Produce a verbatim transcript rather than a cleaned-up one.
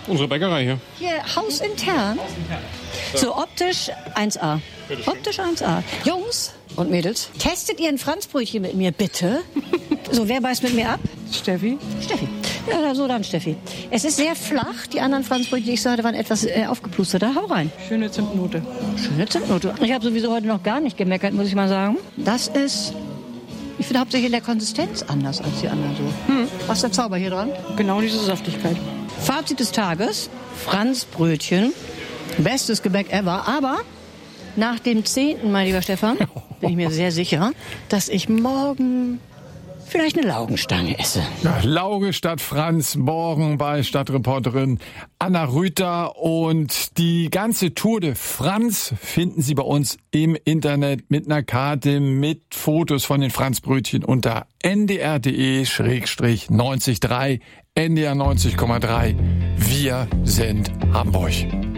Unsere Bäckerei hier. Hier, hausintern. So optisch eins A. Optisch eins A. Jungs und Mädels, testet ihr ein Franzbrötchen mit mir, bitte? So, wer beißt mit mir ab? Steffi? Steffi. Ja, so dann, Steffi. Es ist sehr flach. Die anderen Franzbrötchen, die ich sagte, waren etwas äh, aufgeplusterter. Hau rein. Schöne Zimtnote. Schöne Zimtnote. Ich habe sowieso heute noch gar nicht gemeckert, muss ich mal sagen. Das ist, ich finde hauptsächlich in der Konsistenz anders als die anderen so. Hm. Was ist der Zauber hier dran? Genau diese Saftigkeit. Fazit des Tages, Franzbrötchen, bestes Gebäck ever, aber nach dem zehnten, mein lieber Stefan, bin ich mir sehr sicher, dass ich morgen vielleicht eine Laugenstange esse. Ja, Lauge statt Franz, morgen bei Stadtreporterin Anna Rüther. Und die ganze Tour de France finden Sie bei uns im Internet mit einer Karte, mit Fotos von den Franzbrötchen unter n d r punkt d e neunzig Komma drei, N D R neunzig Komma drei. Wir sind Hamburg.